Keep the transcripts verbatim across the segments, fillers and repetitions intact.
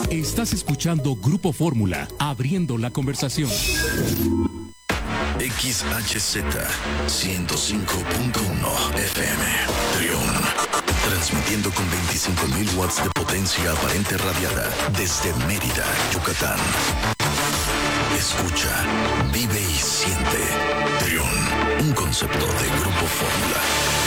Estás escuchando Grupo Fórmula, abriendo la conversación. X H Z ciento cinco punto uno F M, Trión. Transmitiendo con veinticinco mil watts de potencia aparente radiada desde Mérida, Yucatán. Escucha, vive y siente. Trión, un concepto de Grupo Fórmula.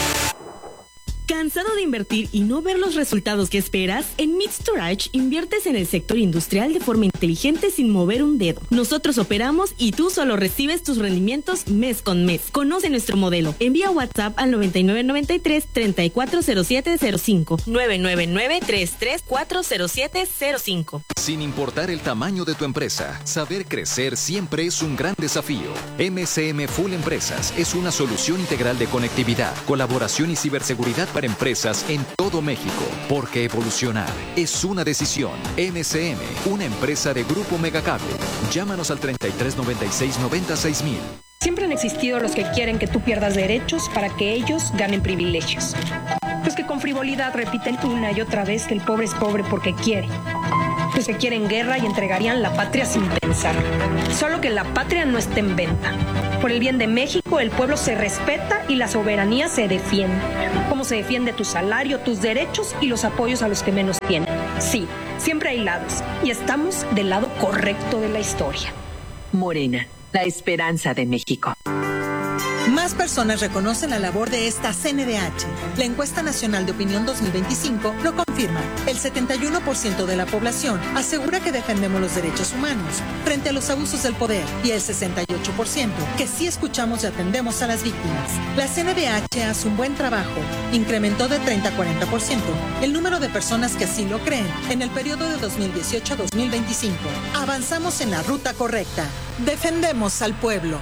¿Cansado de invertir y no ver los resultados que esperas? En Meet Storage inviertes en el sector industrial de forma inteligente sin mover un dedo. Nosotros operamos y tú solo recibes tus rendimientos mes con mes. Conoce nuestro modelo. Envía WhatsApp al noventa y nueve noventa y tres, treinta y cuatro cero siete cero cinco. nueve nueve nueve, tres tres cuatro cero siete cero cinco. Sin importar el tamaño de tu empresa, saber crecer siempre es un gran desafío. M C M Full Empresas es una solución integral de conectividad, colaboración y ciberseguridad para empresas en todo México, porque evolucionar es una decisión. M C M, una empresa de Grupo Megacable. Llámanos al treinta y tres noventa y seis noventa y seis mil. Siempre han existido los que quieren que tú pierdas derechos para que ellos ganen privilegios. Los que con frivolidad repiten una y otra vez que el pobre es pobre porque quiere. Los que quieren guerra y entregarían la patria sin pensar. Solo que la patria no está en venta. Por el bien de México, el pueblo se respeta y la soberanía se defiende. ¿Cómo se defiende tu salario, tus derechos y los apoyos a los que menos tienen? Sí, siempre hay lados. Y estamos del lado correcto de la historia. Morena, la esperanza de México. Más personas reconocen la labor de esta C N D H. La encuesta nacional de opinión dos mil veinticinco lo confirma. El setenta y uno por ciento de la población asegura que defendemos los derechos humanos frente a los abusos del poder y el sesenta y ocho por ciento que sí escuchamos y atendemos a las víctimas. La C N D H hace un buen trabajo. Incrementó de treinta a cuarenta por ciento el número de personas que así lo creen en el periodo de dos mil dieciocho a dos mil veinticinco. Avanzamos en la ruta correcta. Defendemos al pueblo.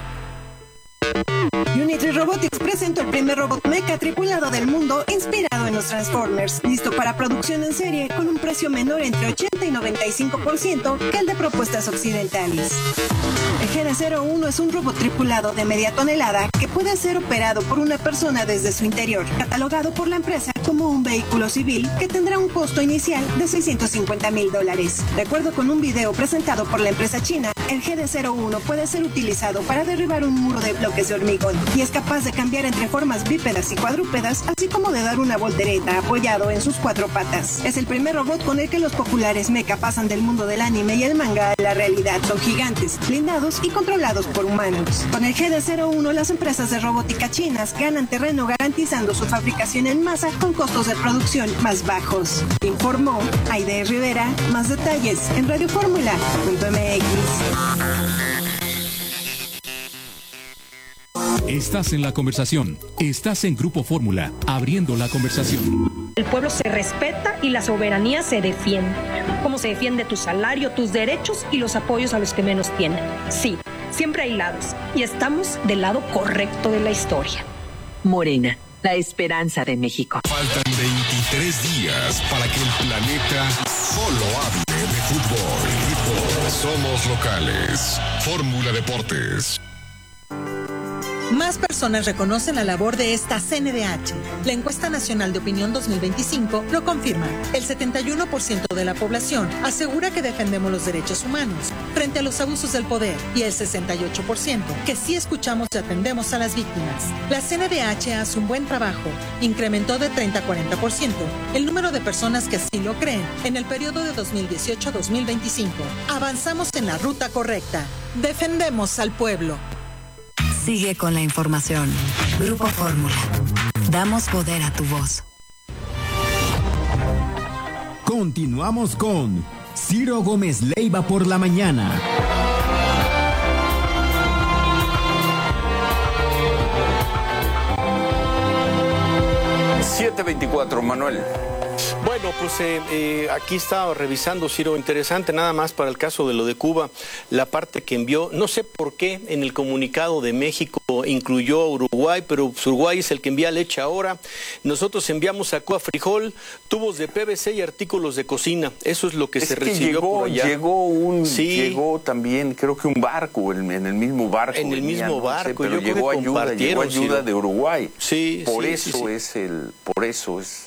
Unitry Robotics presentó el primer robot mecha tripulado del mundo inspirado en los Transformers, listo para producción en serie con un precio menor entre ochenta y noventa y cinco por ciento que el de propuestas occidentales. El G D cero uno es un robot tripulado de media tonelada que puede ser operado por una persona desde su interior, catalogado por la empresa como un vehículo civil que tendrá un costo inicial de seiscientos cincuenta mil dólares. De acuerdo con un video presentado por la empresa china, el G D cero uno puede ser utilizado para derribar un muro de bloques de hormigón y es capaz de cambiar entre formas bípedas y cuadrúpedas, así como de dar una voltereta apoyado en sus cuatro patas. Es el primer robot con el que los populares mecha pasan del mundo del anime y el manga a la realidad. Son gigantes, blindados y controlados por humanos. Con el G D cero uno, las empresas de robótica chinas ganan terreno garantizando su fabricación en masa con costos de producción más bajos. Informó Aide Rivera. Más detalles en radio fórmula punto m x. Estás en la conversación. Estás en Grupo Fórmula, abriendo la conversación. El pueblo se respeta y la soberanía se defiende. ¿Cómo se defiende tu salario, tus derechos y los apoyos a los que menos tienen? Sí, siempre hay lados. Y estamos del lado correcto de la historia. Morena, la esperanza de México. Faltan veintitrés días para que el planeta solo hable de fútbol. Somos locales. Fórmula Deportes. Más personas reconocen la labor de esta C N D H. La encuesta nacional de opinión dos mil veinticinco lo confirma. El setenta y uno por ciento de la población asegura que defendemos los derechos humanos frente a los abusos del poder y el sesenta y ocho por ciento que sí escuchamos y atendemos a las víctimas. La C N D H hace un buen trabajo. Incrementó de treinta a cuarenta por ciento el número de personas que así lo creen en el periodo de dos mil dieciocho a dos mil veinticinco. Avanzamos en la ruta correcta. Defendemos al pueblo. Sigue con la información. Grupo Fórmula. Damos poder a tu voz. Continuamos con Ciro Gómez Leiva por la mañana. siete veinticuatro, Manuel. Bueno, pues eh, eh, aquí estaba revisando, Ciro, interesante nada más para el caso de lo de Cuba, la parte que envió, no sé por qué en el comunicado de México incluyó a Uruguay, pero Uruguay es el que envía leche ahora. Nosotros enviamos a Cuba frijol, tubos de P V C y artículos de cocina. Eso es lo que es se que recibió llegó, por allá. Llegó un, sí. llegó también, creo que un barco, en, en el mismo barco. En el venía, mismo no barco, sé, pero yo llegó creo que ayuda, llegó ayuda Ciro. de Uruguay. Sí, por sí, eso sí, sí. es el, por eso es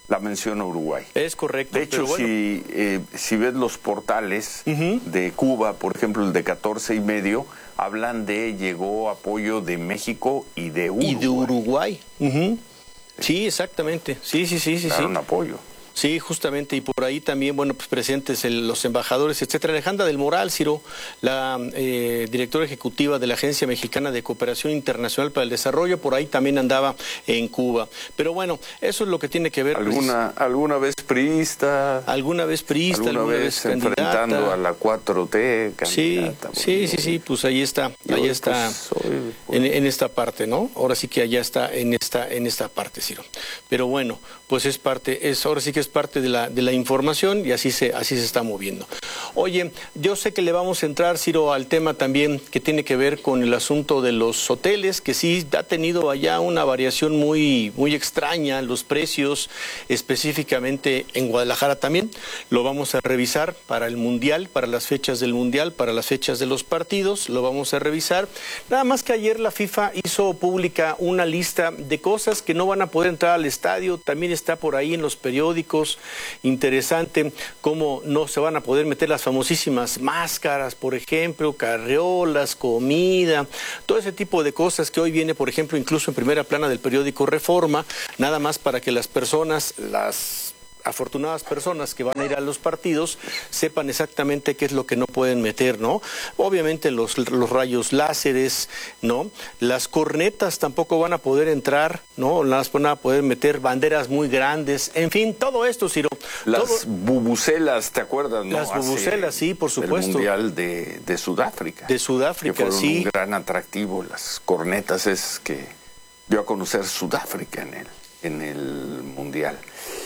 la menciona Uruguay. Es correcto. De hecho, bueno. si, eh, si ves los portales uh-huh. de Cuba, por ejemplo, el de catorce y medio, hablan de llegó apoyo de México y de Uruguay. Y de Uruguay. Uh-huh. Sí, exactamente. Sí, sí, sí, sí. Dar sí. un apoyo. Sí, justamente, y por ahí también, bueno, pues presentes el, los embajadores, etcétera. Alejandra del Moral, Ciro, la eh, directora ejecutiva de la Agencia Mexicana de Cooperación Internacional para el Desarrollo, por ahí también andaba en Cuba. Pero bueno, eso es lo que tiene que ver. ¿Alguna, pues, alguna vez priista? Alguna vez priista, alguna, alguna vez, vez enfrentando candidata. a la cuatro T, candidata. Sí, sí, sí, sí, pues ahí está, ahí hoy, está, pues, hoy, pues, en, en esta parte, ¿no? Ahora sí que allá está en esta, en esta parte, Ciro. Pero bueno, pues es parte, es ahora sí que es parte de la, de la información y así se, así se está moviendo. Oye, yo sé que le vamos a entrar, Ciro, al tema también que tiene que ver con el asunto de los hoteles, que sí ha tenido allá una variación muy, muy extraña, los precios, específicamente en Guadalajara también. Lo vamos a revisar para el Mundial, para las fechas del Mundial, para las fechas de los partidos, lo vamos a revisar. Nada más que ayer la FIFA hizo pública una lista de cosas que no van a poder entrar al estadio, también está por ahí en los periódicos. Interesante cómo no se van a poder meter las famosísimas máscaras, por ejemplo, carriolas, comida, todo ese tipo de cosas que hoy viene, por ejemplo, incluso en primera plana del periódico Reforma, nada más para que las personas, las afortunadas personas que van a ir a los partidos sepan exactamente qué es lo que no pueden meter, ¿no? Obviamente los, los rayos láseres, ¿no? Las cornetas tampoco van a poder entrar, ¿no? Las van a poder meter banderas muy grandes, en fin, todo esto, Ciro. Las todo... bubucelas, ¿te acuerdas? ¿No? Las bubucelas, sí, por supuesto. El Mundial de, de Sudáfrica. De Sudáfrica, que fueron sí. un gran atractivo. Las cornetas es que dio a conocer Sudáfrica en el, en el Mundial.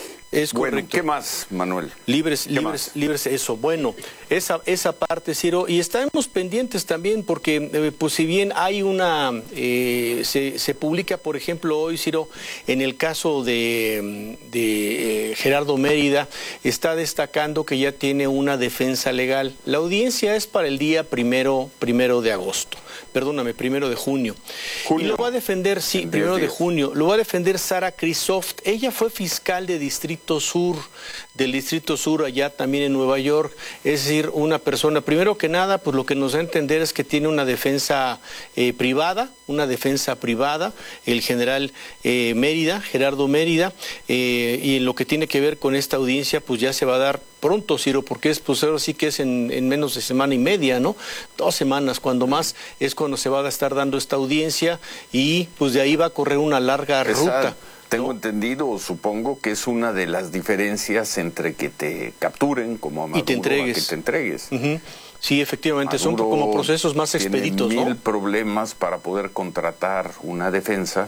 Es correcto. Bueno, ¿qué más, Manuel? Libres, libres, más? libres, eso. Bueno, esa, esa parte, Ciro, y estamos pendientes también porque, eh, pues si bien hay una, eh, se, se publica, por ejemplo, hoy, Ciro, en el caso de, de eh, Gerardo Mérida, está destacando que ya tiene una defensa legal. La audiencia es para el día primero, primero de agosto. Perdóname, primero de junio. junio. Y lo va a defender, sí, primero de junio, lo va a defender Sara Krisoft. Ella fue fiscal de Distrito Sur, del Distrito Sur, allá también en Nueva York. Es decir, una persona, primero que nada, pues lo que nos da a entender es que tiene una defensa eh, privada, una defensa privada, el general eh, Mérida, Gerardo Mérida, eh, y en lo que tiene que ver con esta audiencia, pues ya se va a dar pronto, Ciro, porque es, pues ahora sí que es en, en menos de semana y media, ¿no? Dos semanas, cuando más, es cuando se va a estar dando esta audiencia y pues de ahí va a correr una larga Esa, ruta. Tengo ¿no? entendido, o supongo que es una de las diferencias entre que te capturen como a Maduro, y te entregues. A que te entregues. Uh-huh. Sí, efectivamente, Maduro son como procesos más expeditos, tiene mil ¿no? problemas para poder contratar una defensa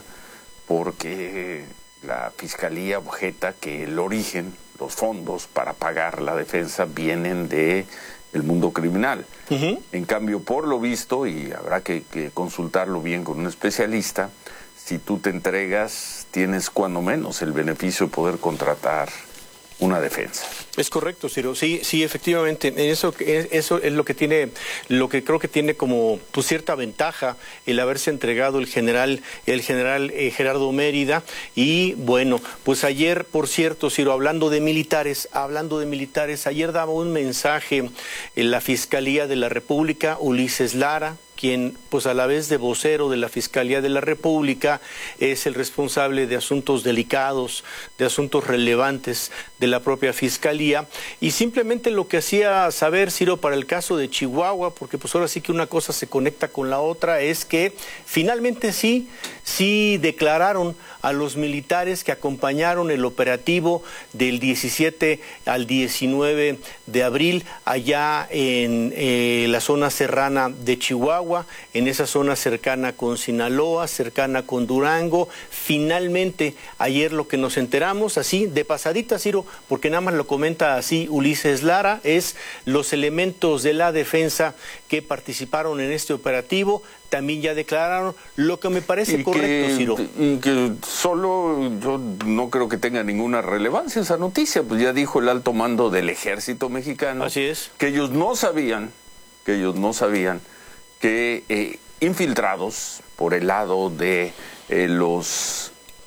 porque la Fiscalía objeta que el origen, los fondos para pagar la defensa vienen de el mundo criminal. Uh-huh. En cambio, por lo visto, y habrá que, que consultarlo bien con un especialista, si tú te entregas, tienes cuando menos el beneficio de poder contratar una defensa. Es correcto, Ciro. Sí, sí, efectivamente. Eso, eso es lo que tiene, lo que creo que tiene como pues, cierta ventaja el haberse entregado el general, el general eh, Gerardo Mérida. Y bueno, pues ayer, por cierto, Ciro, hablando de militares, hablando de militares, ayer daba un mensaje en la Fiscalía de la República, Ulises Lara, quien pues a la vez de vocero de la Fiscalía de la República es el responsable de asuntos delicados, de asuntos relevantes de la propia Fiscalía, y simplemente lo que hacía saber, Ciro, para el caso de Chihuahua, porque pues ahora sí que una cosa se conecta con la otra, es que finalmente sí, sí declararon a los militares que acompañaron el operativo del diecisiete al diecinueve de abril allá en eh, la zona serrana de Chihuahua, en esa zona cercana con Sinaloa, cercana con Durango. Finalmente, ayer lo que nos enteramos, así de pasadita, Ciro, porque nada más lo comenta así Ulises Lara, es los elementos de la defensa que participaron en este operativo también ya declararon, lo que me parece y correcto, que, Ciro. Y que solo yo no creo que tenga ninguna relevancia esa noticia, pues ya dijo el alto mando del ejército mexicano. Así es. Que ellos no sabían, que ellos no sabían que eh, infiltrados por el lado de eh, los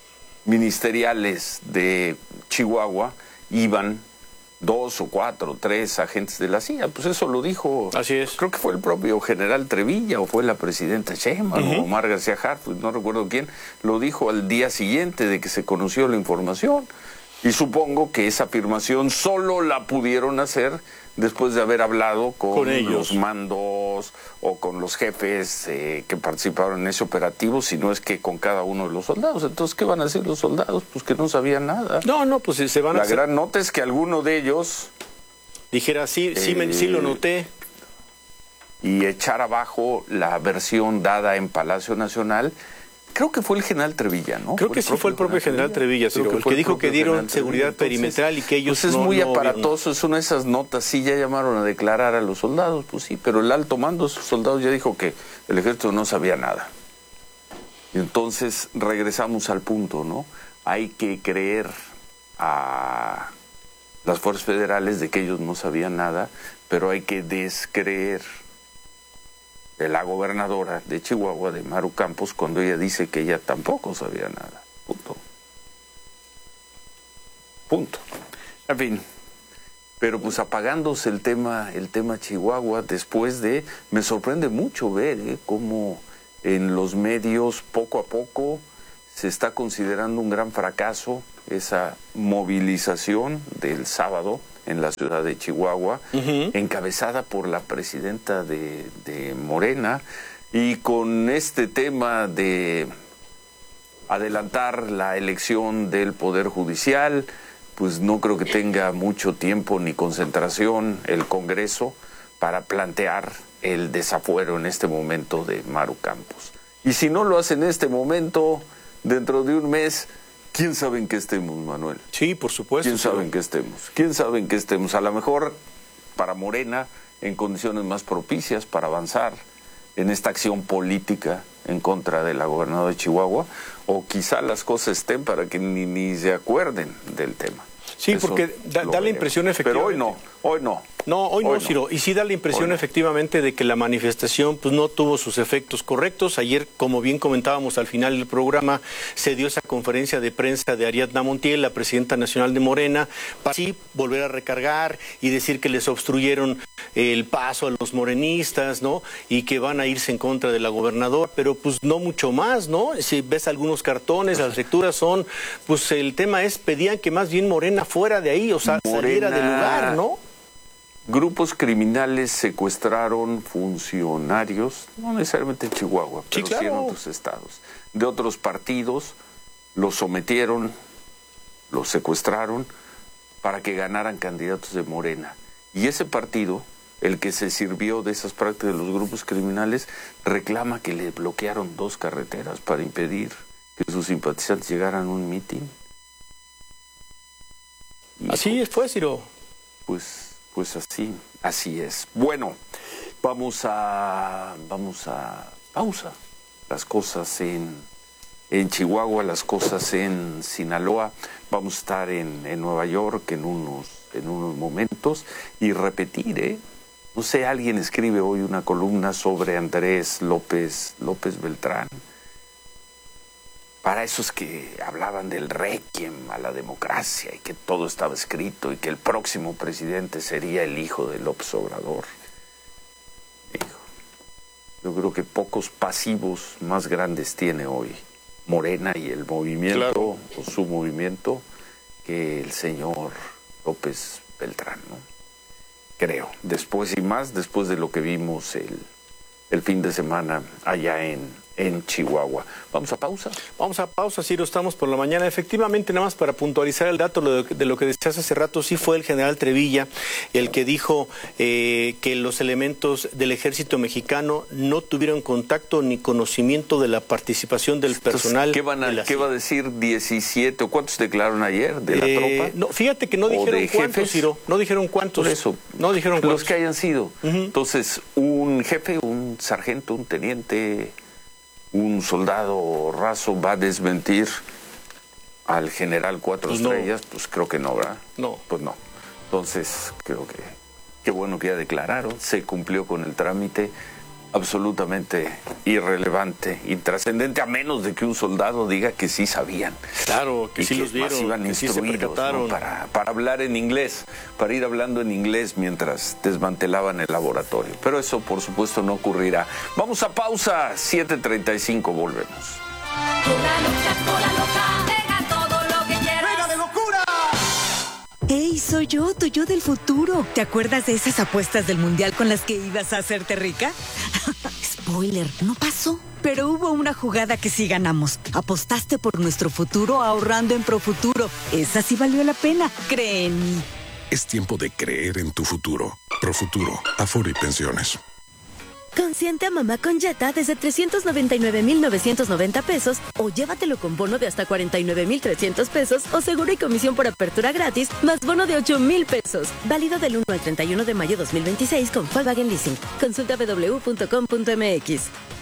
ministeriales de Chihuahua iban dos o cuatro o tres agentes de la C I A. Pues eso lo dijo, así es. Creo que fue el propio general Trevilla o fue la presidenta Sheinbaum uh-huh. o Omar García Harfuch, no recuerdo quién, lo dijo al día siguiente de que se conoció la información. Y supongo que esa afirmación solo la pudieron hacer después de haber hablado con, con ellos. los mandos o con los jefes eh, que participaron en ese operativo, si no es que con cada uno de los soldados. Entonces, ¿qué van a hacer los soldados? Pues que no sabían nada. No, no, pues se van La a hacer... La gran nota es que alguno de ellos... Dijera, sí, sí, eh, me, sí lo noté. Y echar abajo la versión dada en Palacio Nacional. Creo que fue el general Trevilla, ¿no? Creo que sí fue el propio general Trevilla, Ciro, el que dijo que dieron seguridad perimetral y que ellos pues es no, muy no aparatoso, es una de esas notas, sí, ya llamaron a declarar a los soldados, pues sí, pero el alto mando de esos soldados ya dijo que el ejército no sabía nada. Y entonces regresamos al punto, ¿no? Hay que creer a las fuerzas federales de que ellos no sabían nada, pero hay que descreer de la gobernadora de Chihuahua, de Maru Campos, cuando ella dice que ella tampoco sabía nada. Punto. Punto. En fin. Pero pues apagándose el tema, el tema Chihuahua, después de... Me sorprende mucho ver ¿eh? cómo en los medios, poco a poco, se está considerando un gran fracaso esa movilización del sábado en la ciudad de Chihuahua, uh-huh. encabezada por la presidenta de, de Morena, y con este tema de adelantar la elección del Poder Judicial, pues no creo que tenga mucho tiempo ni concentración el Congreso para plantear el desafuero en este momento de Maru Campos. Y si no lo hace en este momento, dentro de un mes... ¿Quién sabe en qué estemos, Manuel? Sí, por supuesto. ¿Quién sabe en qué estemos? ¿Quién sabe en qué estemos? A lo mejor para Morena en condiciones más propicias para avanzar en esta acción política en contra de la gobernadora de Chihuahua, o quizá las cosas estén para que ni, ni se acuerden del tema. Sí, Eso porque da, da la impresión efectivamente... Pero hoy no, hoy no. No, hoy, hoy no, Ciro. Y sí da la impresión no. efectivamente de que la manifestación pues no tuvo sus efectos correctos. Ayer, como bien comentábamos al final del programa, se dio esa conferencia de prensa de Ariadna Montiel, la presidenta nacional de Morena, para así volver a recargar y decir que les obstruyeron el paso a los morenistas, ¿no? Y que van a irse en contra de la gobernadora, pero pues no mucho más, ¿no? Si ves algunos cartones, las lecturas son, pues el tema es, pedían que más bien Morena fuera de ahí, o sea, Morena... saliera del lugar, ¿no? Grupos criminales secuestraron funcionarios, no necesariamente en Chihuahua, sí, pero claro. sí en otros estados, de otros partidos, los sometieron, los secuestraron para que ganaran candidatos de Morena. Y ese partido, el que se sirvió de esas prácticas de los grupos criminales, reclama que le bloquearon dos carreteras para impedir que sus simpatizantes llegaran a un mitin. Así fue, Ciro. Pues... Pues así, así es. Bueno, vamos a, vamos a pausa. Las cosas en, en Chihuahua, las cosas en Sinaloa. Vamos a estar en, en Nueva York en unos, en unos momentos y repetir, ¿eh? No sé, alguien escribe hoy una columna sobre Andrés López, López Beltrán. Para esos que hablaban del requiem a la democracia y que todo estaba escrito y que el próximo presidente sería el hijo de López Obrador. Hijo, yo creo que pocos pasivos más grandes tiene hoy Morena y el movimiento, claro. o su movimiento, que el señor López Beltrán, ¿no? Creo. Después y más, después de lo que vimos el, el fin de semana allá en... en Chihuahua. ¿Vamos a pausa? Vamos a pausa, Ciro, estamos por la mañana. Efectivamente, nada más para puntualizar el dato de, de lo que decías hace rato, sí fue el general Trevilla el que dijo eh, que los elementos del ejército mexicano no tuvieron contacto ni conocimiento de la participación del personal. Entonces, ¿qué, van a, de ¿qué va a decir diecisiete o cuántos declararon ayer de la eh, tropa? No, fíjate que no dijeron cuántos, Ciro, no dijeron cuántos. Por eso, no dijeron cuántos. Los que hayan sido. Uh-huh. Entonces, un jefe, un sargento, un teniente... un soldado raso va a desmentir al general Cuatro pues Estrellas, no. Pues creo que no, ¿verdad? No. Pues no. Entonces, creo que qué bueno que ya declararon, se cumplió con el trámite. absolutamente irrelevante, intrascendente, a menos de que un soldado diga que sí sabían. Claro, que y sí que los vieron, más iban que sí se instruidos, percataron. ¿no? para, para hablar en inglés, para ir hablando en inglés mientras desmantelaban el laboratorio. Pero eso, por supuesto, no ocurrirá. Vamos a pausa, siete treinta y cinco, volvemos. ¡Ey, soy yo, tu yo del futuro! ¿Te acuerdas de esas apuestas del mundial con las que ibas a hacerte rica? Spoiler, no pasó. Pero hubo una jugada que sí ganamos. Apostaste por nuestro futuro ahorrando en Profuturo. Esa sí valió la pena, cree en mí. Es tiempo de creer en tu futuro. Profuturo, Afore y Pensiones. Consiente a mamá con Jetta desde trescientos noventa y nueve mil novecientos noventa pesos o llévatelo con bono de hasta cuarenta y nueve mil trescientos pesos o seguro y comisión por apertura gratis más bono de ocho mil pesos. Válido del uno al treinta y uno de mayo dos mil veintiséis con Volkswagen Leasing. Consulta w w w punto com punto m x.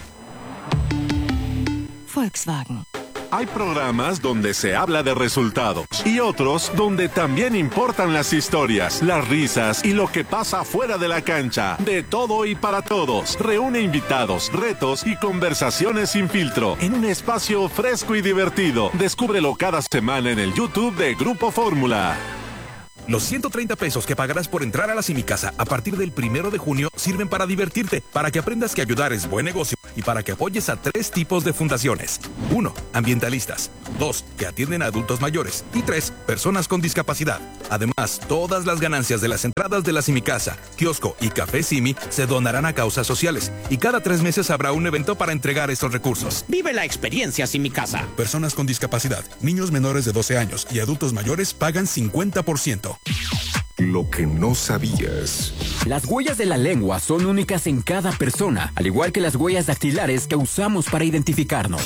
Volkswagen. Hay programas donde se habla de resultados y otros donde también importan las historias, las risas y lo que pasa fuera de la cancha. De todo y para todos. Reúne invitados, retos y conversaciones sin filtro en un espacio fresco y divertido. Descúbrelo cada semana en el YouTube de Grupo Fórmula. Los ciento treinta pesos que pagarás por entrar a la Simicasa a partir del primero de junio sirven para divertirte, para que aprendas que ayudar es buen negocio y para que apoyes a tres tipos de fundaciones. Uno, ambientalistas. Dos, que atienden a adultos mayores. Y tres, personas con discapacidad. Además, todas las ganancias de las entradas de la Simicasa, kiosco y café Simi se donarán a causas sociales. Y cada tres meses habrá un evento para entregar estos recursos. Vive la experiencia Simicasa. Personas con discapacidad, niños menores de doce años y adultos mayores pagan cincuenta por ciento. Lo que no sabías. Las huellas de la lengua son únicas en cada persona, al igual que las huellas dactilares que usamos para identificarnos.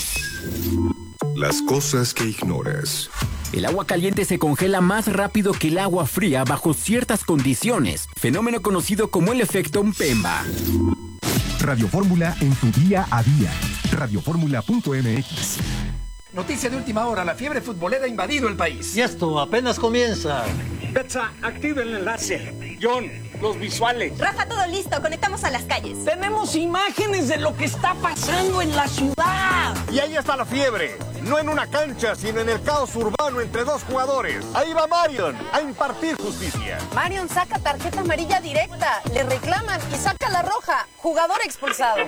Las cosas que ignoras. El agua caliente se congela más rápido que el agua fría bajo ciertas condiciones, fenómeno conocido como el efecto Mpemba. Radio Fórmula en tu día a día. Radioformula punto m x. Noticia de última hora, la fiebre futbolera ha invadido el país. Y esto apenas comienza. Betsa, activa el enlace. John, los visuales. Rafa, todo listo, conectamos a las calles. Tenemos imágenes de lo que está pasando en la ciudad. Y ahí está la fiebre, no en una cancha, sino en el caos urbano entre dos jugadores. Ahí va Marion a impartir justicia. Marion saca tarjeta amarilla directa, le reclaman y saca la roja. Jugador expulsado.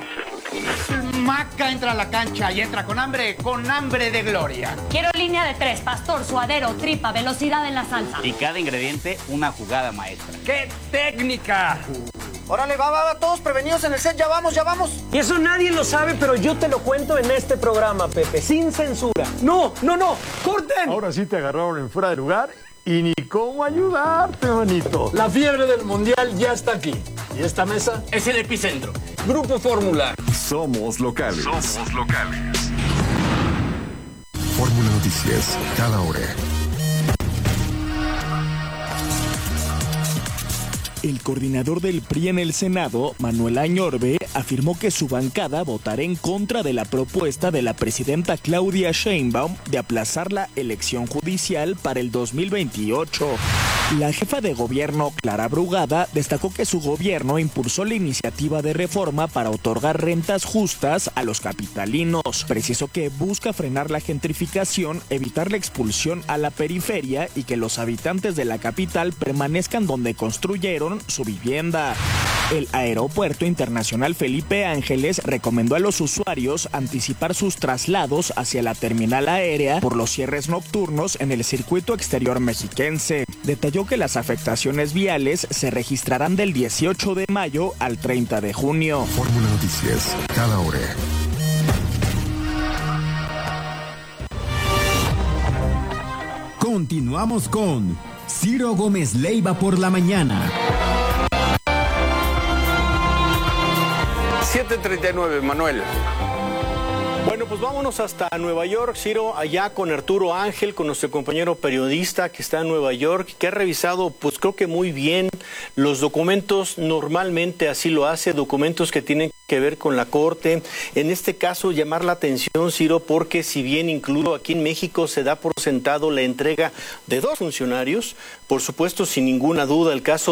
Maca entra a la cancha y entra con hambre, con hambre de gloria. Quiero línea de tres, pastor, suadero, tripa, velocidad en la salsa. Y cada ingrediente, una jugada maestra. ¡Qué técnica! Órale, va, va, va, todos prevenidos en el set, ya vamos, ya vamos. Y eso nadie lo sabe, pero yo te lo cuento en este programa, Pepe, sin censura. No, no, no, corten. Ahora sí te agarraron en fuera de lugar y ni cómo ayudarte, manito. La fiebre del mundial ya está aquí. Y esta mesa es el epicentro. Grupo Fórmula. Somos locales. Somos locales. Fórmula Noticias, cada hora. El coordinador del P R I en el Senado, Manuel Añorbe, afirmó que su bancada votará en contra de la propuesta de la presidenta Claudia Sheinbaum de aplazar la elección judicial para el dos mil veintiocho. La jefa de gobierno, Clara Brugada, destacó que su gobierno impulsó la iniciativa de reforma para otorgar rentas justas a los capitalinos. Precisó que busca frenar la gentrificación, evitar la expulsión a la periferia y que los habitantes de la capital permanezcan donde construyeron su vivienda. El Aeropuerto Internacional Felipe Ángeles recomendó a los usuarios anticipar sus traslados hacia la terminal aérea por los cierres nocturnos en el circuito exterior mexiquense. Detalló que las afectaciones viales se registrarán del dieciocho de mayo al treinta de junio. Fórmula Noticias, cada hora. Continuamos con Ciro Gómez Leiva por la mañana. siete treinta y nueve, Manuel. Bueno, pues vámonos hasta Nueva York, Ciro, allá con Arturo Ángel, con nuestro compañero periodista que está en Nueva York, que ha revisado, pues creo que muy bien los documentos, normalmente así lo hace, documentos que tienen que ver con la Corte. En este caso, llamar la atención, Ciro, porque si bien incluso aquí en México se da por sentado la entrega de dos funcionarios, por supuesto, sin ninguna duda, el caso del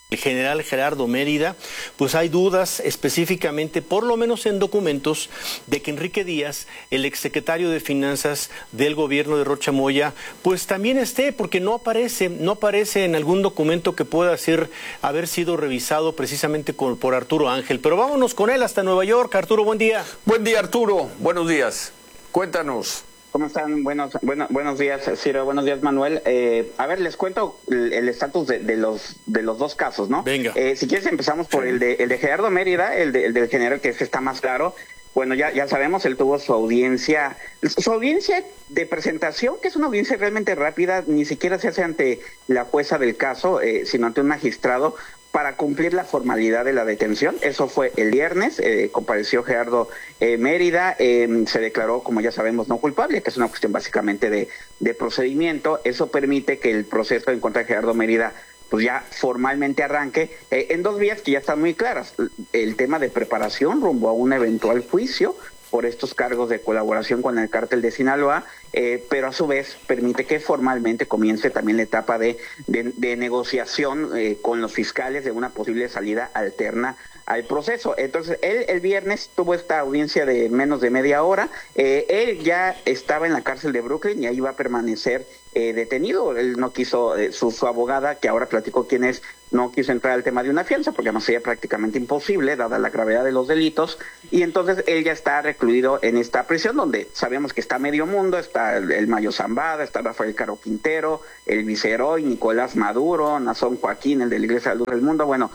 el general Gerardo Mérida, pues hay dudas específicamente, por lo menos en documentos, de que Enrique Díaz, el exsecretario de Finanzas del gobierno de Rocha Moya, pues también esté, porque no aparece, no aparece en algún documento que pueda ser, haber sido revisado precisamente con, por Arturo Ángel. Pero vámonos con él hasta Nueva York. Arturo, buen día. Buen día, Arturo. Buenos días. Cuéntanos. ¿Cómo están? Buenos, bueno, buenos días, Ciro. Buenos días, Manuel. Eh, a ver, les cuento el estatus de, de los de los dos casos, ¿no? Venga. Eh, si quieres empezamos por el de el de Gerardo Mérida, el, de, el del general, que está más claro. Bueno, ya ya sabemos, él tuvo su audiencia, su audiencia de presentación, que es una audiencia realmente rápida, ni siquiera se hace ante la jueza del caso, eh, sino ante un magistrado, para cumplir la formalidad de la detención. Eso fue el viernes, eh, compareció Gerardo eh, Mérida, eh, se declaró, como ya sabemos, no culpable, que es una cuestión básicamente de, de procedimiento. Eso permite que el proceso en contra de Gerardo Mérida pues ya formalmente arranque eh, en dos vías que ya están muy claras. El tema de preparación rumbo a un eventual juicio por estos cargos de colaboración con el cártel de Sinaloa, eh, pero a su vez permite que formalmente comience también la etapa de, de, de negociación eh, con los fiscales de una posible salida alterna al proceso. Entonces, él el viernes tuvo esta audiencia de menos de media hora. Eh, él ya estaba en la cárcel de Brooklyn y ahí va a permanecer eh, detenido. Él no quiso, eh, su, su abogada, que ahora platicó quién es, no quiso entrar al tema de una fianza porque no sería prácticamente imposible, dada la gravedad de los delitos. Y entonces él ya está recluido en esta prisión donde sabemos que está medio mundo, está el, el Mayo Zambada, está Rafael Caro Quintero, el Viceroy, Nicolás Maduro, Nazón Joaquín, el de la Iglesia de la Luz del Mundo. Bueno,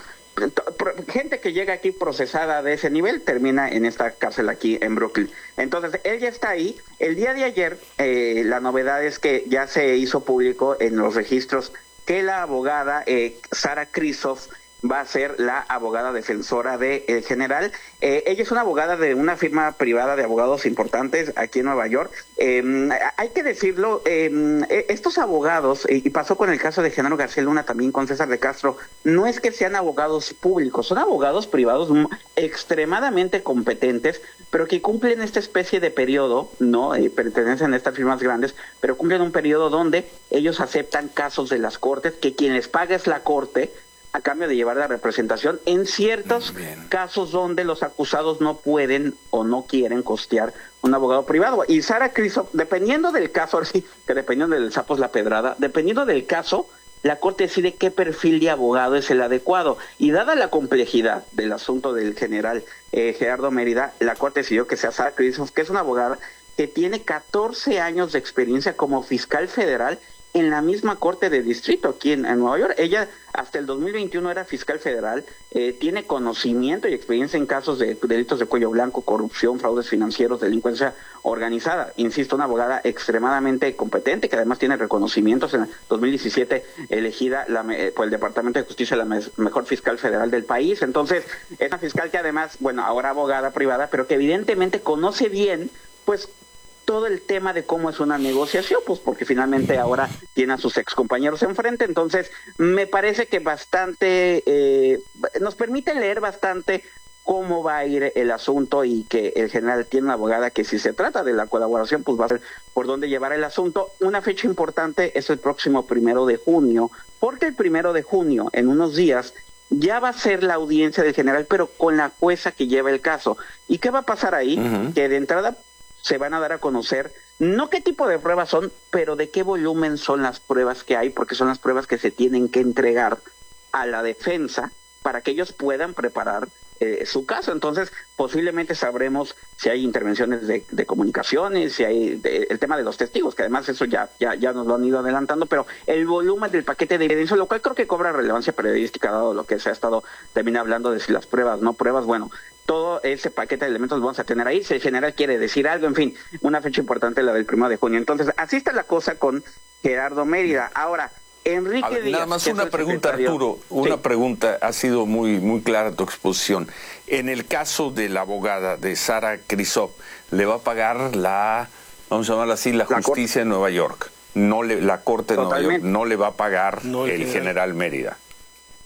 gente que llega aquí procesada de ese nivel termina en esta cárcel aquí en Brooklyn. Entonces, él ya está ahí. El día de ayer, eh, la novedad es que ya se hizo público en los registros que la abogada eh, Sara Krisoff va a ser la abogada defensora del de general. Eh, ella es una abogada de una firma privada de abogados importantes aquí en Nueva York. Eh, hay que decirlo, eh, estos abogados, y pasó con el caso de Genaro García Luna, también con César de Castro, no es que sean abogados públicos, son abogados privados extremadamente competentes, pero que cumplen esta especie de periodo, ¿no? Eh, pertenecen a estas firmas grandes, pero cumplen un periodo donde ellos aceptan casos de las cortes, que quien les paga es la corte, a cambio de llevar la representación en ciertos casos donde los acusados no pueden o no quieren costear un abogado privado. Y Sara Krisoff, dependiendo del caso, ahora sí, que dependiendo del sapo es la pedrada, dependiendo del caso, la Corte decide qué perfil de abogado es el adecuado. Y dada la complejidad del asunto del general eh, Gerardo Mérida, la Corte decidió que sea Sara Krisoff, que es una abogada que tiene catorce años de experiencia como fiscal federal en la misma Corte de Distrito aquí en, en Nueva York. Ella hasta el dos mil veintiuno era fiscal federal, eh, tiene conocimiento y experiencia en casos de delitos de cuello blanco, corrupción, fraudes financieros, delincuencia organizada. Insisto, una abogada extremadamente competente, que además tiene reconocimientos. En el dos mil diecisiete elegida la, eh, por el Departamento de Justicia la me mejor fiscal federal del país. Entonces, es una fiscal que además, bueno, ahora abogada privada, pero que evidentemente conoce bien, pues, todo el tema de cómo es una negociación, pues porque finalmente ahora tiene a sus ex compañeros enfrente. Entonces me parece que bastante eh, nos permite leer bastante cómo va a ir el asunto, y que el general tiene una abogada que, si se trata de la colaboración, pues va a ser por dónde llevar el asunto. Una fecha importante es el próximo primero de junio, porque el primero de junio, en unos días, ya va a ser la audiencia del general, pero con la jueza que lleva el caso. ¿Y qué va a pasar ahí? Uh-huh. Que de entrada se van a dar a conocer no qué tipo de pruebas son, pero de qué volumen son las pruebas que hay, porque son las pruebas que se tienen que entregar a la defensa para que ellos puedan preparar eh, su caso. Entonces, posiblemente sabremos si hay intervenciones de, de comunicaciones, si hay de, el tema de los testigos, que además eso ya, ya, ya nos lo han ido adelantando, pero el volumen del paquete de evidencia, lo cual creo que cobra relevancia periodística, dado lo que se ha estado también hablando de si las pruebas, no pruebas, bueno, todo ese paquete de elementos lo vamos a tener ahí. Si el general quiere decir algo, en fin, una fecha importante, la del primero de junio. Entonces, así está la cosa con Gerardo Mérida. Ahora, Enrique ver, Díaz... Nada más una pregunta, Arturo, una sí. pregunta, ha sido muy muy clara tu exposición. En el caso de la abogada, de Sara Krisoff, ¿le va a pagar la, vamos a llamarla así, la, la justicia de Nueva York? No le, la Corte de Nueva York no le va a pagar no el, el general Mérida.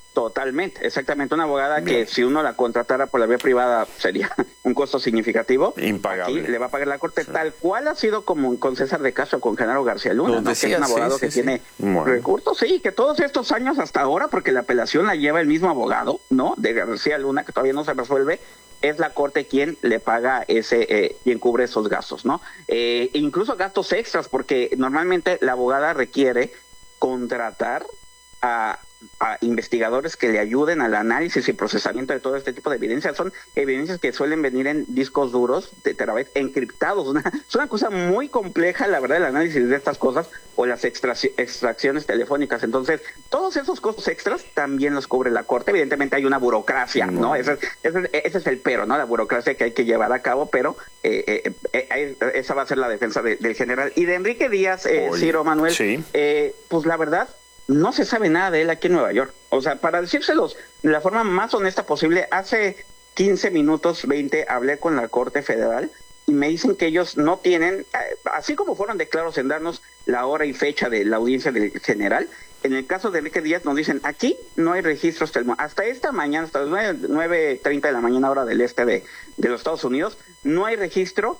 Totalmente, exactamente. Una abogada Bien. que si uno la contratara por la vía privada sería un costo significativo. Impagable. Aquí le va a pagar la corte, sí. tal cual ha sido como con César de Castro, con Genaro García Luna, ¿no? Decía, que es un abogado sí, que sí, tiene sí. Bueno. recursos, sí, que todos estos años hasta ahora, porque la apelación la lleva el mismo abogado, ¿no? De García Luna, que todavía no se resuelve, es la corte quien le paga ese, eh, quien cubre esos gastos, ¿no? Eh, incluso gastos extras, porque normalmente la abogada requiere contratar a a investigadores que le ayuden al análisis y procesamiento de todo este tipo de evidencias. Son evidencias que suelen venir en discos duros de terabytes encriptados. Una, es una cosa muy compleja, la verdad, el análisis de estas cosas o las extra, extracciones telefónicas. Entonces, todos esos costos extras también los cubre la Corte. Evidentemente hay una burocracia, ¿no? ¿no? Ese, ese, ese es el pero, ¿no? La burocracia que hay que llevar a cabo, pero eh, eh, eh, esa va a ser la defensa de, del general. Y de Enrique Díaz, eh, Ciro, Manuel, sí. eh, pues la verdad, no se sabe nada de él aquí en Nueva York. O sea, para decírselos de la forma más honesta posible, hace quince minutos, veinte, hablé con la Corte Federal y me dicen que ellos no tienen, así como fueron de claros en darnos la hora y fecha de la audiencia del general, en el caso de Enrique Díaz nos dicen, aquí no hay registros, hasta esta mañana, hasta las nueve treinta de la mañana hora del este de, de los Estados Unidos, no hay registro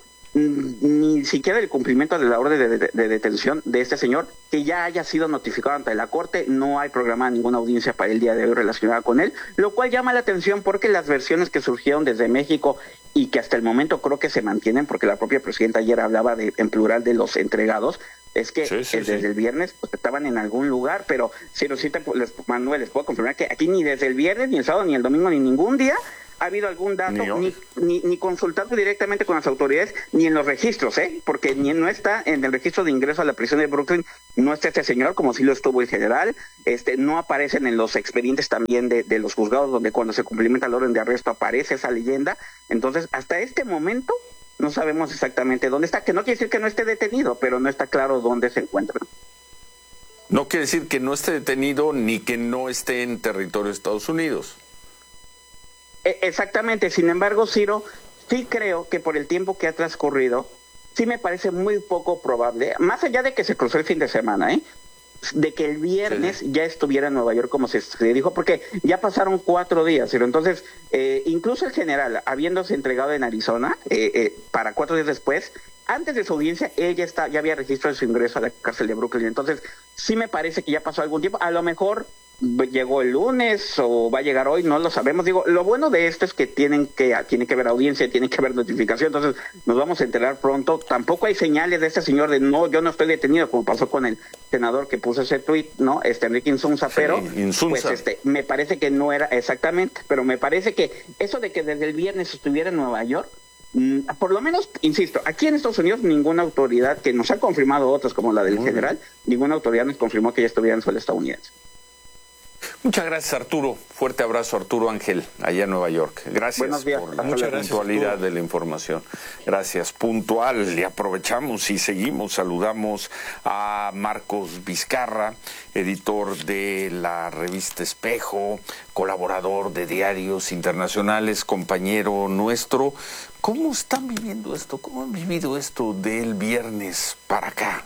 ni siquiera el cumplimiento de la orden de, de, de detención de este señor, que ya haya sido notificado ante la Corte. No hay programada ninguna audiencia para el día de hoy relacionada con él, lo cual llama la atención porque las versiones que surgieron desde México y que hasta el momento creo que se mantienen, porque la propia presidenta ayer hablaba de, en plural de los entregados, es que sí, sí, desde sí. el viernes pues, estaban en algún lugar, pero si no, si te, les, Manuel, les puedo confirmar que aquí ni desde el viernes, ni el sábado, ni el domingo, ni ningún día ha habido algún dato, ni, ni, ni consultado directamente con las autoridades, ni en los registros, ¿eh? Porque ni no está en el registro de ingreso a la prisión de Brooklyn, no está este señor, como sí lo estuvo el general, este no aparecen en los expedientes también de, de los juzgados, donde cuando se cumplimenta el orden de arresto aparece esa leyenda. Entonces, hasta este momento, no sabemos exactamente dónde está, que no quiere decir que no esté detenido, pero no está claro dónde se encuentra. No quiere decir que no esté detenido, ni que no esté en territorio de Estados Unidos. Exactamente, sin embargo, Ciro, sí creo que por el tiempo que ha transcurrido, sí me parece muy poco probable, más allá de que se cruzó el fin de semana, ¿eh? de que el viernes sí. ya estuviera en Nueva York, como se, se dijo, porque ya pasaron cuatro días, Ciro. Entonces, eh, incluso el general, habiéndose entregado en Arizona, eh, eh, para cuatro días después, antes de su audiencia, él ya, está, ya había registrado su ingreso a la cárcel de Brooklyn. Entonces, sí me parece que ya pasó algún tiempo, a lo mejor llegó el lunes o va a llegar hoy, no lo sabemos. Digo, lo bueno de esto es que tienen que tiene que haber audiencia, tiene que haber notificación, entonces nos vamos a enterar pronto. Tampoco hay señales de este señor de no, yo no estoy detenido, como pasó con el senador que puso ese tuit, ¿no? Este Enrique Insunza, sí, pero Insunza. pues este me parece que no era exactamente, pero me parece que eso de que desde el viernes estuviera en Nueva York, por lo menos, insisto, aquí en Estados Unidos ninguna autoridad, que nos ha confirmado otras como la del Muy general, bien. ninguna autoridad nos confirmó que ya estuviera en suelo estadounidense. Muchas gracias, Arturo. Fuerte abrazo, Arturo Ángel, allá en Nueva York. Gracias por la Muchas puntualidad gracias, de la información. Gracias, puntual. Y aprovechamos y seguimos. Saludamos a Marcos Vizcarra, editor de la revista Espejo, colaborador de diarios internacionales, compañero nuestro. ¿Cómo están viviendo esto? ¿Cómo han vivido esto del viernes para acá?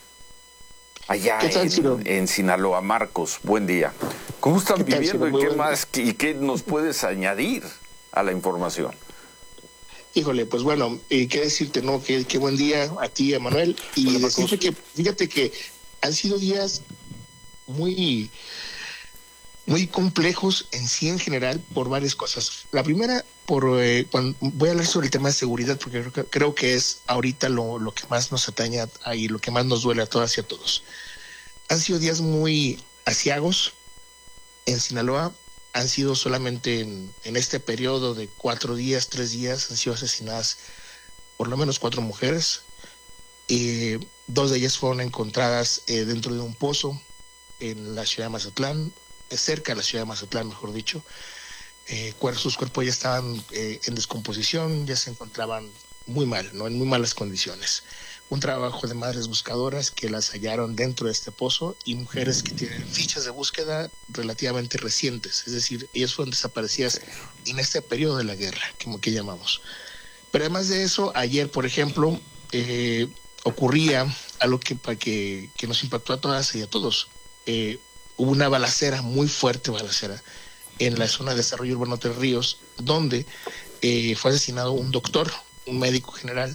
Allá en, en Sinaloa. Marcos, buen día. ¿Cómo están ¿Qué viviendo tal, y qué más y qué nos puedes añadir a la información? Híjole, pues bueno, eh, qué decirte, ¿no? Qué, qué buen día a ti, a Manuel. Y Hola, decirte que, fíjate que han sido días muy, muy complejos en sí en general por varias cosas. La primera, por eh, cuando, voy a hablar sobre el tema de seguridad, porque creo que, creo que es ahorita lo, lo que más nos atañe y lo que más nos duele a todas y a todos. Han sido días muy aciagos en Sinaloa. Han sido solamente en, en este periodo de cuatro días, tres días, han sido asesinadas por lo menos cuatro mujeres. Eh, dos de ellas fueron encontradas eh, dentro de un pozo en la ciudad de Mazatlán, eh, cerca de la ciudad de Mazatlán, mejor dicho. Eh, sus cuerpos ya estaban eh, en descomposición, ya se encontraban muy mal, ¿no? En muy malas condiciones. Un trabajo de madres buscadoras que las hallaron dentro de este pozo y mujeres que tienen fichas de búsqueda relativamente recientes, es decir, ellas fueron desaparecidas en este periodo de la guerra, como que llamamos. Pero además de eso, ayer, por ejemplo, eh, ocurría algo que, que, que nos impactó a todas y a todos. Eh, hubo una balacera, muy fuerte balacera, en la zona de desarrollo urbano Tres Ríos, donde eh, fue asesinado un doctor, un médico general,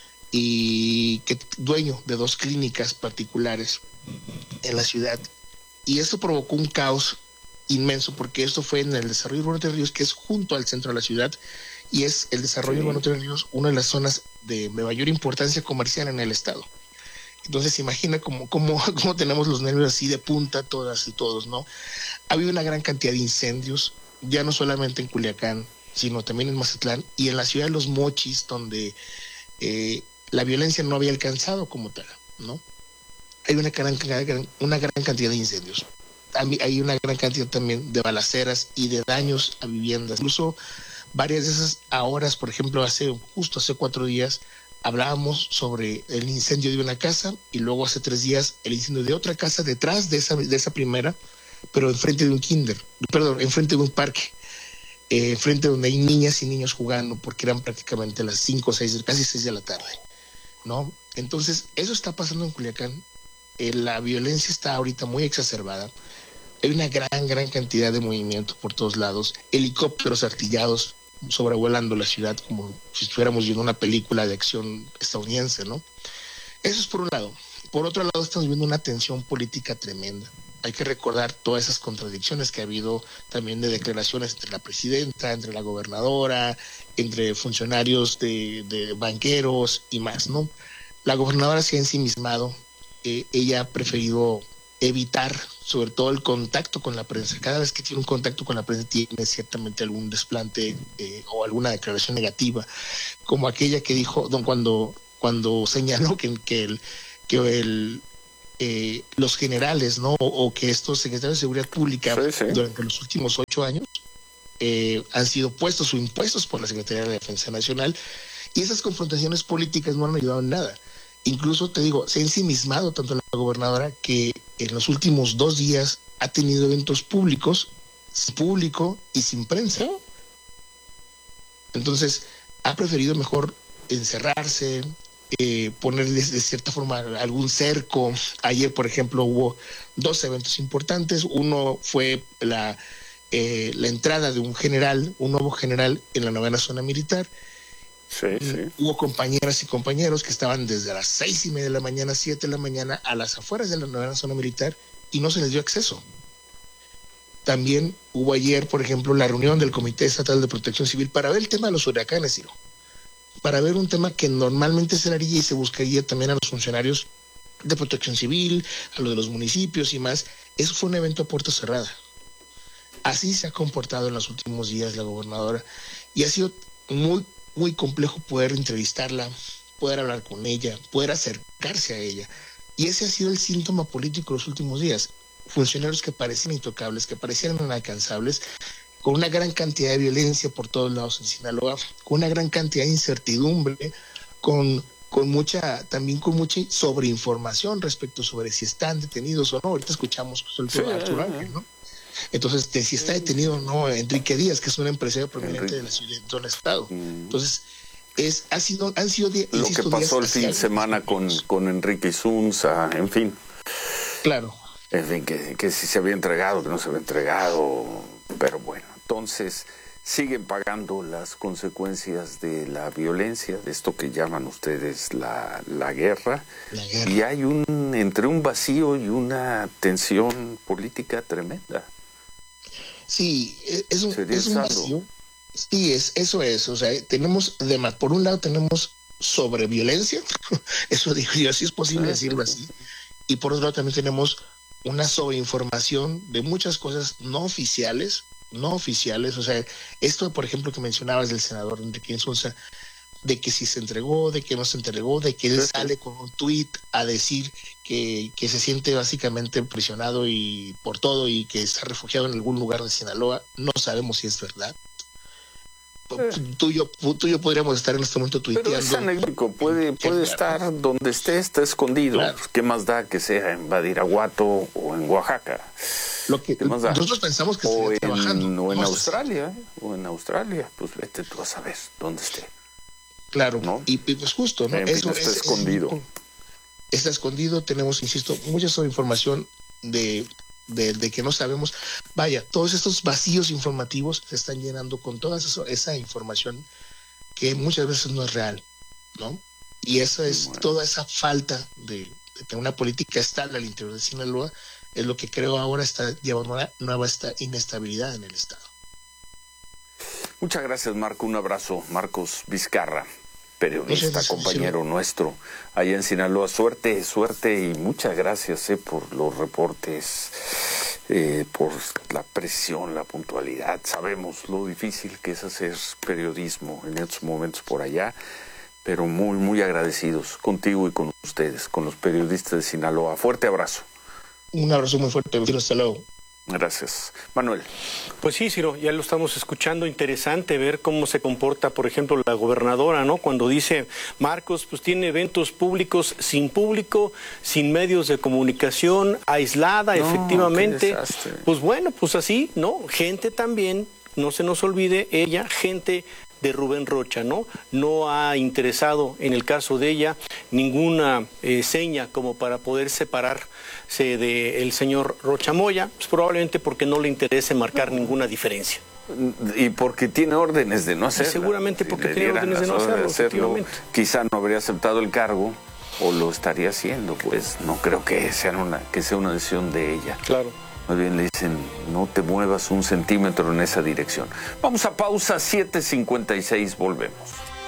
y que dueño de dos clínicas particulares en la ciudad. Y esto provocó un caos inmenso, porque esto fue en el desarrollo urbano Tres Ríos, que es junto al centro de la ciudad, y es el desarrollo sí. urbano Tres Ríos, una de las zonas de, de mayor importancia comercial en el estado. Entonces imagina cómo, cómo, cómo tenemos los nervios así de punta todas y todos, ¿no? Ha habido una gran cantidad de incendios, ya no solamente en Culiacán, sino también en Mazatlán y en la ciudad de Los Mochis, donde eh, la violencia no había alcanzado como tal, ¿no? Hay una gran, gran, una gran cantidad de incendios. Hay una gran cantidad también de balaceras y de daños a viviendas. Incluso varias de esas horas, por ejemplo, hace justo hace cuatro días, hablábamos sobre el incendio de una casa y luego hace tres días el incendio de otra casa detrás de esa, de esa primera, pero enfrente de un kinder, perdón, enfrente de un parque, eh, enfrente donde hay niñas y niños jugando, porque eran prácticamente las cinco o seis, casi seis de la tarde, ¿no? Entonces, eso está pasando en Culiacán. Eh, la violencia está ahorita muy exacerbada. Hay una gran, gran cantidad de movimiento por todos lados, helicópteros artillados sobrevolando la ciudad como si estuviéramos viendo una película de acción estadounidense, ¿no? Eso es por un lado. Por otro lado, estamos viendo una tensión política tremenda. Hay que recordar todas esas contradicciones que ha habido también de declaraciones entre la presidenta, entre la gobernadora, entre funcionarios de, de banqueros y más, ¿no? La gobernadora se ha ensimismado, eh, ella ha preferido evitar sobre todo el contacto con la prensa. Cada vez que tiene un contacto con la prensa tiene ciertamente algún desplante eh, o alguna declaración negativa, como aquella que dijo don cuando cuando señaló que, que el que el eh, los generales, ¿no? O, o que estos secretarios de seguridad pública sí, sí. durante los últimos ocho años eh, han sido puestos o impuestos por la Secretaría de la Defensa Nacional, y esas confrontaciones políticas no han ayudado en nada. Incluso, te digo, se ha ensimismado tanto la gobernadora que en los últimos dos días ha tenido eventos públicos, sin público y sin prensa. Entonces, ha preferido mejor encerrarse, eh, ponerles de cierta forma algún cerco. Ayer, por ejemplo, hubo dos eventos importantes. Uno fue la, eh, la entrada de un general, un nuevo general en la novena zona militar. Sí, sí. Hubo compañeras y compañeros que estaban desde las seis y media de la mañana, siete de la mañana, a las afueras de la novena zona militar y no se les dio acceso. También hubo ayer, por ejemplo, la reunión del Comité Estatal de Protección Civil para ver el tema de los huracanes, Ciro. Para ver un tema que normalmente se haría y se buscaría también a los funcionarios de Protección Civil, a los de los municipios y más. Eso fue un evento a puerta cerrada. Así se ha comportado en los últimos días la gobernadora y ha sido muy muy complejo poder entrevistarla, poder hablar con ella, poder acercarse a ella. Y ese ha sido el síntoma político de los últimos días. Funcionarios que parecían intocables, que parecían inalcanzables, con una gran cantidad de violencia por todos lados en Sinaloa, con una gran cantidad de incertidumbre, con, con mucha, también con mucha sobreinformación respecto sobre si están detenidos o no. Ahorita escuchamos el sí, Arturo Ángel, ¿no? Entonces, de si está detenido o no Enrique Díaz, que es un empresario prominente de la ciudad del estado. Entonces, es, ha sido, han sido días, lo que pasó el fin de semana con, con Enrique Isunza, en fin. Claro. En fin, que, que si se había entregado, que no se había entregado, pero bueno, entonces siguen pagando las consecuencias de la violencia, de esto que llaman ustedes la, la guerra, la guerra. Y hay un, entre un vacío y una tensión política tremenda. Sí, es un, es un vacío. Sí, es, eso es. O sea, tenemos, además, por un lado tenemos sobreviolencia, eso digo yo, sí es posible decirlo así, y por otro lado también tenemos una sobreinformación de muchas cosas no oficiales, no oficiales. O sea, esto, por ejemplo, que mencionabas del senador Enrique Insulza, de que si se entregó, de que no se entregó, de que él sí, sale con un tuit a decir que, que se siente básicamente presionado y por todo y que está refugiado en algún lugar de Sinaloa. No sabemos si es verdad. Sí. Tú, y yo, tú y yo podríamos estar en este momento tuiteando. Pero es anecdótico, puede, puede estar donde esté, está escondido. Claro. ¿Qué más da que sea en Badiraguato o en Oaxaca? Lo que ¿Qué más da? Nosotros pensamos que o estaría trabajando. O en Vamos Australia, o en Australia, pues vete tú a saber dónde esté. Claro, ¿no? Y pues justo, ¿no? En Eso está es, escondido. Es, está escondido, tenemos, insisto, mucha sobreinformación de de, de que no sabemos. Vaya, todos estos vacíos informativos se están llenando con toda esa, esa información que muchas veces no es real, ¿no? Y esa es bueno. toda esa falta de, de tener una política estable al interior de Sinaloa, es lo que creo ahora está llevando a una nueva esta inestabilidad en el Estado. Muchas gracias, Marco. Un abrazo. Marcos Vizcarra, periodista, compañero sí. nuestro, allá en Sinaloa. Suerte, suerte y muchas gracias eh, por los reportes, eh, por la precisión, la puntualidad. Sabemos lo difícil que es hacer periodismo en estos momentos por allá, pero muy, muy agradecidos contigo y con ustedes, con los periodistas de Sinaloa. Fuerte abrazo. Un abrazo muy fuerte. Hasta luego. Gracias. Manuel. Pues sí, Ciro, ya lo estamos escuchando. Interesante ver cómo se comporta, por ejemplo, la gobernadora, ¿no? Cuando dice, Marcos, pues tiene eventos públicos sin público, sin medios de comunicación, aislada, no, efectivamente. Pues bueno, pues así, ¿no? Gente también, no se nos olvide, ella, gente de Rubén Rocha, ¿no? No ha interesado, en el caso de ella, ninguna eh, seña como para poder separarse del señor Rocha Moya, pues probablemente porque no le interese marcar ninguna diferencia. Y porque tiene órdenes de no hacerlo. Seguramente porque si tiene órdenes de no hacerlo, de hacerlo quizá no habría aceptado el cargo o lo estaría haciendo, pues no creo que sea una, que sea una decisión de ella. Claro. Más bien le dicen, no te muevas un centímetro en esa dirección. Vamos a pausa, siete cincuenta y seis, volvemos.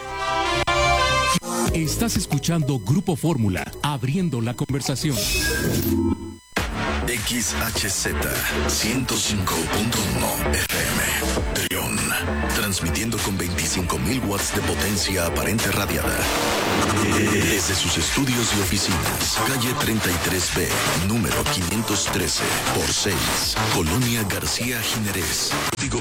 Estás escuchando Grupo Fórmula, abriendo la conversación. X H Z ciento cinco punto uno F M, Trión, transmitiendo con veinticinco mil watts de potencia aparente radiada. Desde sus estudios y oficinas, calle treinta y tres B, número quinientos trece por seis, Colonia García Jiménez.